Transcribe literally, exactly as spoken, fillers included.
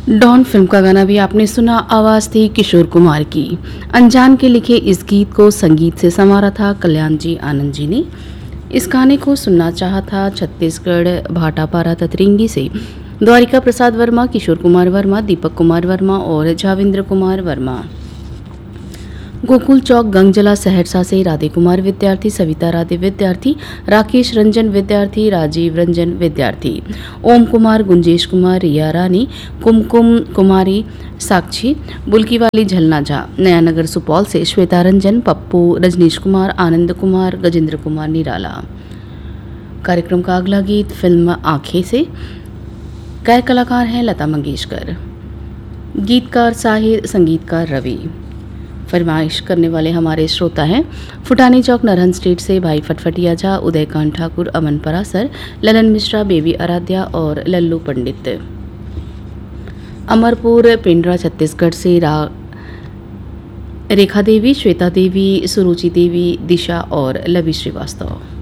Don film का गाना भी आपने सुना। आवाज़ थी किशोर कुमार की। अनजान के लिखे इस गीत को संगीत से संवारा था कल्याण जी आनंद जी ने। इस गाने को सुनना चाहा था छत्तीसगढ़ भाटापारा ततरिंगी से द्वारिका प्रसाद वर्मा, किशोर कुमार वर्मा, दीपक कुमार वर्मा और जाविंद्र कुमार वर्मा। गोकुल चौक गंगजला सहरसा से राधे कुमार विद्यार्थी, सविता राधे विद्यार्थी, राकेश रंजन विद्यार्थी, राजीव रंजन विद्यार्थी, ओम कुमार, गुंजेश कुमार, रिया रानी, कुमकुम कुमारी, साक्षी, बुल्की वाली झलना झा, नयानगर सुपौल से श्वेता रंजन, पप्पू, रजनीश कुमार, आनंद कुमार, गजेंद्र कुमार निराला। कार्यक्रम का अगला गीत फिल्म आंखें से। गायक कलाकार हैं लता मंगेशकर, गीतकार साहिर, संगीतकार रवि। फरमाइश करने वाले हमारे श्रोता हैं फुटानी चौक नरहन स्ट्रीट से भाई फटफटिया झा, उदयकांत ठाकुर, अमन परासर, ललन मिश्रा, बेबी आराध्या और लल्लू पंडित। अमरपुर पिंडरा छत्तीसगढ़ से रा रेखा देवी, श्वेता देवी, सुरुचि देवी, दिशा और लवी श्रीवास्तव।